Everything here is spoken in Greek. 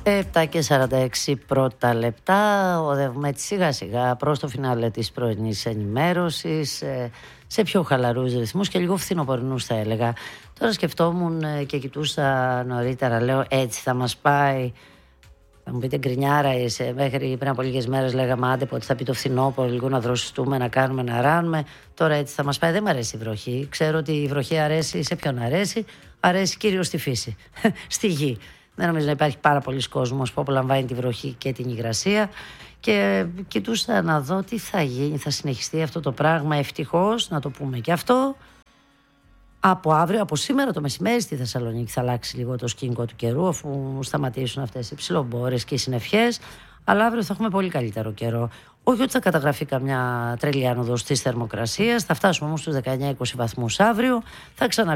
7:46 πρώτα λεπτά. Οδεύουμε έτσι σιγά σιγά προς το φινάλε της πρωινής ενημέρωσης, σε πιο χαλαρούς ρυθμούς και λίγο φθινοπορεινούς θα έλεγα. Τώρα σκεφτόμουν και κοιτούσα νωρίτερα, λέω έτσι θα μας πάει. Θα μου πείτε γκρινιάρα είσαι, μέχρι πριν από λίγες μέρες λέγαμε άντε ότι θα πει το φθινόπωρο, λίγο να δροσιστούμε, να κάνουμε, να ράνουμε. Τώρα έτσι θα μας πάει, δεν μου αρέσει η βροχή. Ξέρω ότι η βροχή αρέσει, σε ποιον αρέσει, αρέσει κυρίως στη φύση, στη γη. Δεν νομίζω να υπάρχει πάρα πολλοί κόσμος που απολαμβάνει τη βροχή και την υγρασία. Και κοιτούσα να δω τι θα γίνει, θα συνεχιστεί αυτό το πράγμα. Ευτυχώς, να το πούμε και αυτό. Από αύριο, από σήμερα το μεσημέρι στη Θεσσαλονίκη θα αλλάξει λίγο το σκηνικό του καιρού, αφού σταματήσουν αυτές οι ψιλομπόρες και οι συννεφιές. Αλλά αύριο θα έχουμε πολύ καλύτερο καιρό. Όχι ότι θα καταγραφεί καμιά τρελή άνοδος της θερμοκρασίας, θα φτάσουμε όμως στους 19-20 βαθμούς αύριο. Θα